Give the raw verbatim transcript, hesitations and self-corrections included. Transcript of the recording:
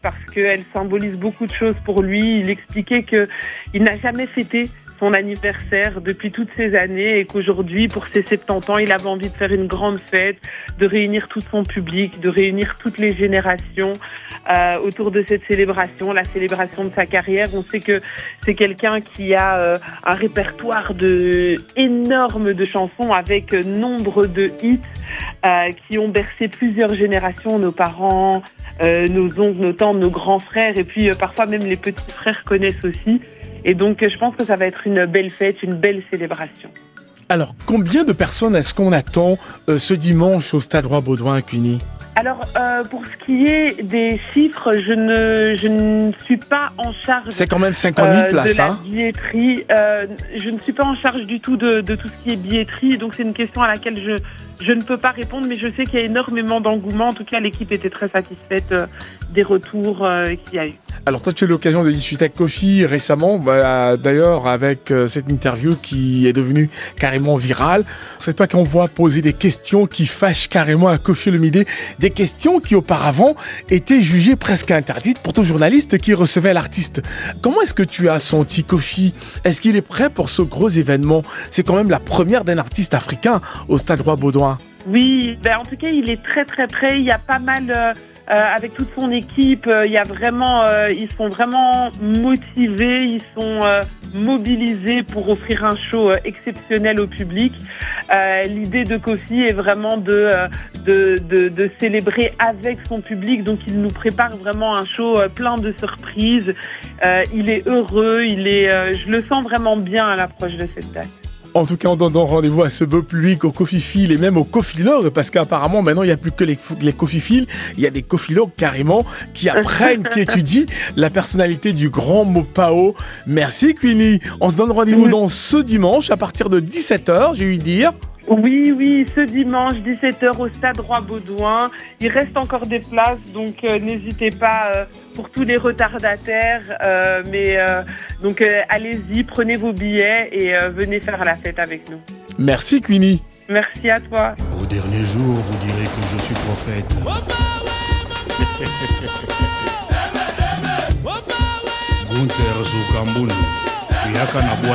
parce qu'elle symbolise beaucoup de choses pour lui. Il expliquait qu'il n'a jamais fêté son anniversaire depuis toutes ces années et qu'aujourd'hui, pour ses soixante-dix ans, il avait envie de faire une grande fête, de réunir tout son public, de réunir toutes les générations euh, autour de cette célébration, la célébration de sa carrière. On sait que c'est quelqu'un qui a euh, un répertoire de énorme de chansons avec euh, nombre de hits euh, qui ont bercé plusieurs générations, nos parents, euh, nos oncles, nos tantes, nos grands frères et puis euh, parfois même les petits frères connaissent aussi. Et donc, je pense que ça va être une belle fête, une belle célébration. Alors, combien de personnes est-ce qu'on attend euh, ce dimanche au Stade Roi-Baudouin à Cluny ? Alors, euh, pour ce qui est des chiffres, je ne, je ne suis pas en charge. C'est quand même cinquante mille euh, places, de la hein ? billetterie. Euh, je ne suis pas en charge du tout de, de tout ce qui est billetterie. Donc, c'est une question à laquelle je, je ne peux pas répondre. Mais je sais qu'il y a énormément d'engouement. En tout cas, l'équipe était très satisfaite euh, des retours euh, qu'il y a eu. Alors toi, tu as eu l'occasion de discuter avec Kofi récemment, bah, d'ailleurs avec euh, cette interview qui est devenue carrément virale. C'est toi qu'on voit poser des questions qui fâchent carrément à Kofi Olomide, des questions qui auparavant étaient jugées presque interdites pour tout journaliste qui recevait l'artiste. Comment est-ce que tu as senti Kofi ? Est-ce qu'il est prêt pour ce gros événement ? C'est quand même la première d'un artiste africain au Stade Roi-Baudouin. Oui, ben en tout cas, il est très très prêt. Il y a pas mal... Euh... Euh, avec toute son équipe, euh, il y a vraiment, euh, ils sont vraiment motivés, ils sont euh, mobilisés pour offrir un show euh, exceptionnel au public. Euh, l'idée de Kofi est vraiment de, euh, de, de, de célébrer avec son public, donc il nous prépare vraiment un show euh, plein de surprises. Euh, il est heureux, il est, euh, je le sens vraiment bien à l'approche de cette date. En tout cas, en donnant rendez-vous à ce beau public, aux Kofifils et même aux Kofilogues, parce qu'apparemment, maintenant, il n'y a plus que les, les Kofifils, il y a des Kofilogues carrément qui apprennent, qui étudient la personnalité du grand Mopao. Merci, Queenie. On se donne rendez-vous dans ce dimanche à partir de dix-sept heures, j'ai eu dire. Oui, oui, ce dimanche, dix-sept heures au Stade Roi-Baudouin. Il reste encore des places, donc euh, n'hésitez pas euh, pour tous les retardataires. Euh, mais euh, donc euh, allez-y, prenez vos billets et euh, venez faire la fête avec nous. Merci, Queenie. Merci à toi. Au dernier jour, vous direz que je suis prophète. Gunther Sukambunu.